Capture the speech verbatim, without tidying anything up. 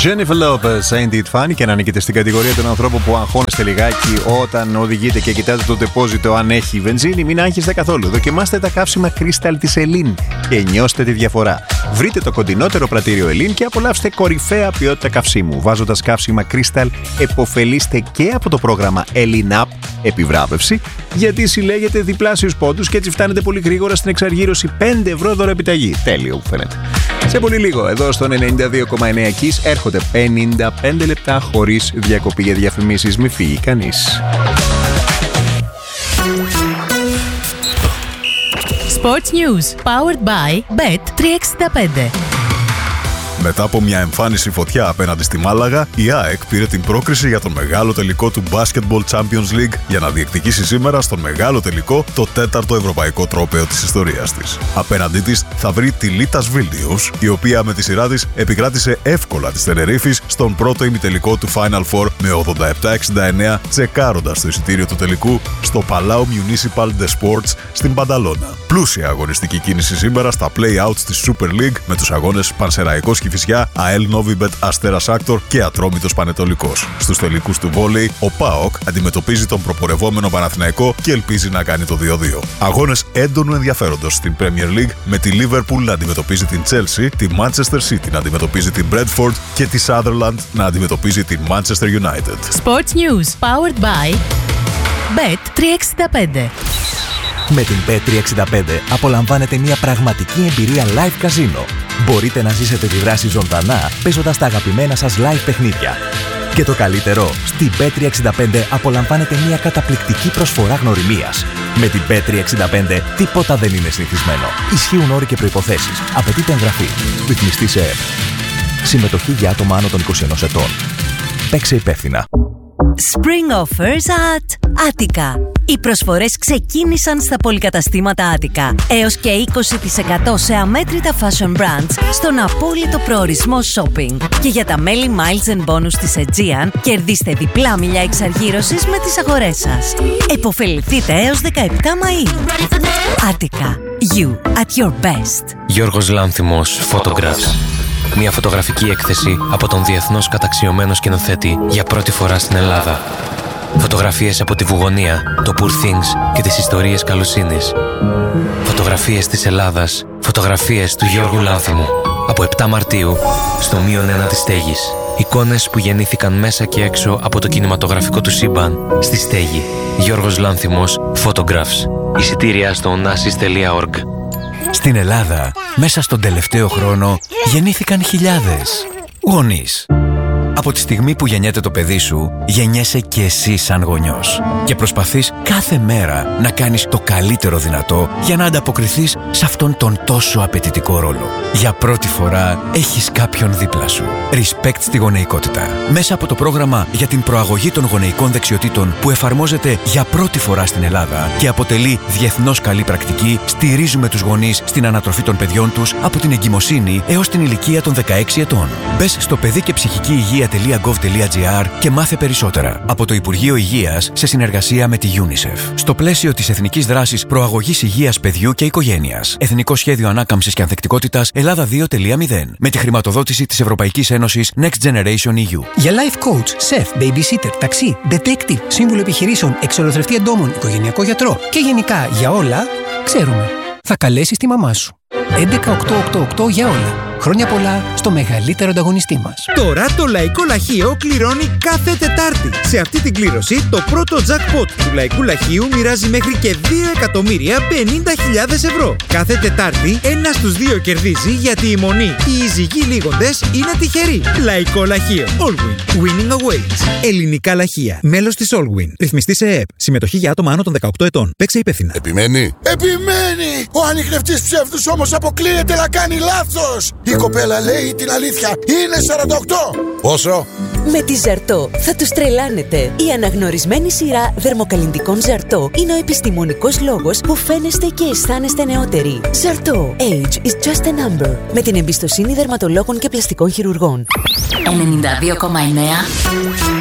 Jennifer Lopez, Ain't It Funny, και να ανήκετε στην κατηγορία των ανθρώπων που αγχώνεστε λιγάκι όταν οδηγείτε και κοιτάτε το τεπόζιτο αν έχει βενζίνη. Μην άγχεστε καθόλου. Δοκιμάστε τα καύσιμα Crystal της Ελίν και νιώστε τη διαφορά. Βρείτε το κοντινότερο πρατήριο Ελίν και απολαύστε κορυφαία ποιότητα καυσίμου. Βάζοντας καύσιμα Crystal, επωφελείστε και από το πρόγραμμα Elin App επιβράβευση, γιατί συλλέγετε διπλάσιους πόντους και έτσι φτάνετε πολύ γρήγορα στην εξαργύρωση. πέντε ευρώ δωρεπιταγή. Τέλειο που φαίνεται. Σε πολύ λίγο, εδώ στον ενενήντα δύο κόμμα εννέα Kiss έρχονται πενήντα πέντε λεπτά χωρίς διακοπή για διαφημίσεις. Μη φύγει κανείς. Sports News, powered by μπετ τριακόσια εξήντα πέντε. Μετά από μια εμφάνιση φωτιά απέναντι στη Μάλαγα, η ΑΕΚ πήρε την πρόκριση για τον μεγάλο τελικό του Basketball Champions League για να διεκδικήσει σήμερα στον μεγάλο τελικό το τέταρτο ευρωπαϊκό τρόπαιο της ιστορίας της. Απέναντί της θα βρει τη Λίτας Βίλνιους, η οποία με τη σειρά της επικράτησε εύκολα της Τενερίφης στον πρώτο ημιτελικό του Final Four με ογδόντα επτά εξήντα εννέα, τσεκάροντας το εισιτήριο του τελικού στο Palau Municipal de Sports στην Πανταλώνα. Πλούσια αγωνιστική κίνηση σήμερα στα play-outs της Super League με τους αγώνες Πανσεραϊκός Κηφισιά, ΑΕΛ Νόβιμπετ Αστέρας Άκτορ και Ατρόμητος Πανετολικός. Στους τελικούς του βόλεϊ, ο ΠΑΟΚ αντιμετωπίζει τον προπορευόμενο Παναθηναϊκό και ελπίζει να κάνει το δύο δύο. Αγώνες έντονου ενδιαφέροντος στην Premier League με τη Liverpool να αντιμετωπίζει την Chelsea, τη Manchester City να αντιμετωπίζει την Bradford και τη Sunderland να αντιμετωπίζει την Manchester United. Sports News, powered by μπετ τριακόσια εξήντα πέντε. Με την μπετ τριακόσια εξήντα πέντε απολαμβάνετε μια πραγματική εμπειρία live casino. Μπορείτε να ζήσετε τη δράση ζωντανά παίζοντας τα αγαπημένα σας live παιχνίδια. Και το καλύτερο, στην μπετ τριακόσια εξήντα πέντε απολαμβάνετε μια καταπληκτική προσφορά γνωριμίας. Με την μπετ τριακόσια εξήντα πέντε τίποτα δεν είναι συνηθισμένο. Ισχύουν όροι και προϋποθέσεις. Απαιτείται εγγραφή. Ρυθμιστή σε ΕΕΠ. Συμμετοχή για άτομα άνω των είκοσι ενός ετών. Παίξε υπεύθυνα. Spring offers at Attica. Οι προσφορές ξεκίνησαν στα πολυκαταστήματα Attica. Έως και είκοσι τοις εκατό σε αμέτρητα fashion brands στον απόλυτο προορισμό shopping. Και για τα μέλη Miles and Bonus της Aegean, κερδίστε διπλά μιλιά εξαργύρωσης με τις αγορές σας. Εποφεληθείτε έως δεκαεπτά Μαΐου. Attica. You at your best. Γιώργος Λάνθιμος, Photographs. Μια φωτογραφική έκθεση από τον διεθνώς καταξιωμένο σκηνοθέτη για πρώτη φορά στην Ελλάδα. Φωτογραφίες από τη Βουγωνία, το Poor Things και τις ιστορίες καλοσύνης. Φωτογραφίες της Ελλάδας, φωτογραφίες του Γιώργου Λάνθιμου. Από επτά Μαρτίου, στο μείον ένα της Στέγης. Εικόνες που γεννήθηκαν μέσα και έξω από το κινηματογραφικό του σύμπαν στη Στέγη. Γιώργος Λάνθιμος, Photographs. Εισιτήρια στο onassis τελεία org. Στην Ελλάδα, μέσα στον τελευταίο χρόνο, γεννήθηκαν χιλιάδες γονείς. Από τη στιγμή που γεννιέται το παιδί σου, γεννιέσαι και εσύ σαν γονιός. Και προσπαθείς κάθε μέρα να κάνεις το καλύτερο δυνατό για να ανταποκριθείς σε αυτόν τον τόσο απαιτητικό ρόλο. Για πρώτη φορά έχεις κάποιον δίπλα σου. Respect στη γονεϊκότητα. Μέσα από το πρόγραμμα για την προαγωγή των γονεϊκών δεξιοτήτων που εφαρμόζεται για πρώτη φορά στην Ελλάδα και αποτελεί διεθνώς καλή πρακτική, στηρίζουμε τους γονείς στην ανατροφή των παιδιών τους από την εγκυμοσύνη έως την ηλικία των δεκαέξι ετών. Μπες στο παιδί και ψυχική υγεία τελεία γκοβ τελεία τζι άρ και μάθε περισσότερα από το Υπουργείο Υγείας σε συνεργασία με τη UNICEF. Στο πλαίσιο της Εθνικής Δράσης Προαγωγής Υγείας Παιδιού και Οικογένειας. Εθνικό Σχέδιο Ανάκαμψης και Ανθεκτικότητας Ελλάδα δύο τελεία μηδέν. Με τη χρηματοδότηση της Ευρωπαϊκής Ένωσης Next Generation ι γιου. Για life coach, chef, babysitter, ταξί, detective, σύμβουλο επιχειρήσεων, εξολοθρευτή εντόμων, οικογενειακό γιατρό και γενικά για όλα, ξέρουμε. Θα καλέσεις τη μαμά σου. έντεκα οκτώ οκτώ οκτώ για όλα. Χρόνια πολλά στο μεγαλύτερο ανταγωνιστή μας. Τώρα το Λαϊκό Λαχείο κληρώνει κάθε Τετάρτη. Σε αυτή την κλήρωση το πρώτο jackpot του Λαϊκού Λαχείου μοιράζει μέχρι και δύο εκατομμύρια πενήντα χιλιάδες ευρώ. Κάθε Τετάρτη ένα στους δύο κερδίζει γιατί η μονή οι εισηγοί λίγοντες είναι τυχεροί. Λαϊκό Λαχείο. Allwin. Winning awaits. Ελληνικά λαχεία. Μέλος της Allwin. Ρυθμιστή σε ΕΕΠ. Συμμετοχή για άτομα άνω των δεκαοκτώ ετών. Παίξε υπεύθυνα. Επιμένει. Επιμένει! Ο ανιχνευτής ψεύδους όμως αποκλείεται να κάνει λάθος. Η κοπέλα λέει την αλήθεια. Είναι σαράντα οκτώ. Πόσο? Με τη Ζαρτό θα τους τρελάνετε. Η αναγνωρισμένη σειρά δερμοκαλλυντικών Ζαρτό είναι ο επιστημονικός λόγος που φαίνεστε και αισθάνεστε νεότεροι. Ζαρτό. Age is just a number. Με την εμπιστοσύνη δερματολόγων και πλαστικών χειρουργών. ενενήντα δύο κόμμα εννέα